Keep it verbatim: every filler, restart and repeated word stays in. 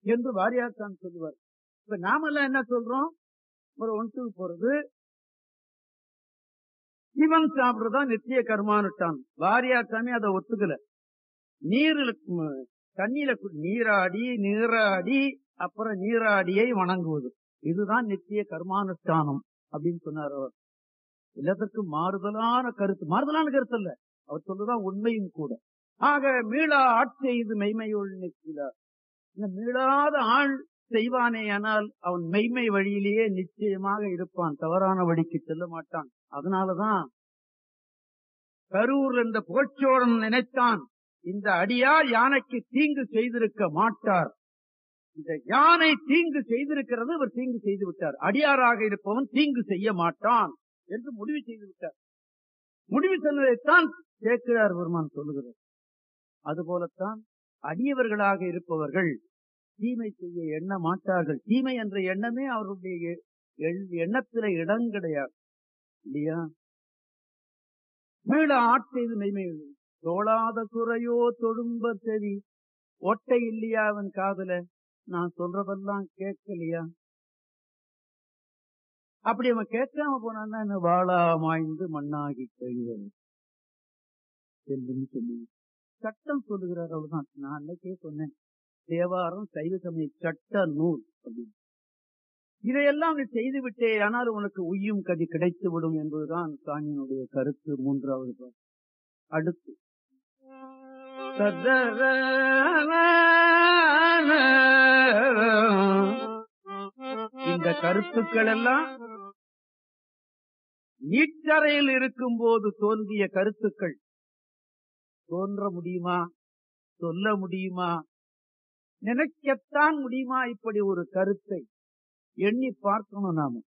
என்று வாரியார் தான் சொல்லுவார். இப்ப நாமெல்லாம் என்ன சொல்றோம்? ஒரு ஒன்றுக்கு போறது சிவன் சாப்பிடுறதா நித்திய கர்மானுட்டான். வாரியார் சாமி அதை ஒத்துக்கல. நீரில் தண்ணியில நீராடி நீராடி அப்புறம் நீராடியை வணங்குவது இதுதான் நித்திய கர்மானுஷ்டானம் அப்படின்னு சொன்னார் அவர். எல்லாத்துக்கும் மாறுதலான கருத்து, மாறுதலான கருத்து அல்ல, அவர் சொல்லுதான் உண்மையும் கூட. ஆக மீளா ஆட்செய்து மெய்மையுள் நிற்கிறார். இந்த மீளாத ஆள் செய்வானே ஆனால் அவன் மெய்மை வழியிலேயே நிச்சயமாக இருப்பான், தவறான வழிக்கு செல்ல மாட்டான். அதனாலதான் கரூர் என்ற புகழ்ச்சோழன் நினைத்தான், இந்த அடியார் யானைக்கு தீங்கு செய்திருக்க மாட்டார், இந்த யானை தீங்கு செய்திருக்கிறது, இவர் தீங்கு செய்து விட்டார், அடியாராக இருப்பவன் தீங்கு செய்ய மாட்டான் என்று முடிவு செய்து விட்டார். முடிவு சொன்னதைத்தான் சேக்கிழார் பெருமான் சொல்லுகிறார். அதுபோலத்தான் அடியவர்களாக இருப்பவர்கள் தீமை செய்ய எண்ண மாட்டார்கள். தீமை என்ற எண்ணமே அவருடைய எண்ணத்தில இடம் கிடையாது இல்லையா? மீள ஆட்செய்து மெய்மை தோளாத குறையோ தொழும்ப செவி, ஒட்டை இல்லையா அவன் காதுல, நான் சொல்றதெல்லாம் கேட்கலையா? அப்படி அவன் கேட்காம போனான்னா வாழா மாய்ந்து மண்ணாகி கழிவது சொல்லி சட்டம் சொல்லுகிறார். அவ்வளவுதான். நான் அன்னைக்கே சொன்னேன், தேவாரம் சைவ சமய சட்ட நூல் அப்படின்னு. இதையெல்லாம் நீ செய்து விட்டே ஆனால் உனக்கு உய்யும் கதி கிடைத்து விடும் என்பதுதான் சாமியினுடைய கருத்து. மூன்றாவது அடுத்து இந்த கருத்துக்கள் எல்லாம் நீச்சரையில் இருக்கும் போது தோன்றிய கருத்துக்கள். தோன்ற முடியுமா? சொல்ல முடியுமா? நினைக்கத்தான் முடியுமா? இப்படி ஒரு கருத்தை எண்ணி பார்க்கணும் நாம.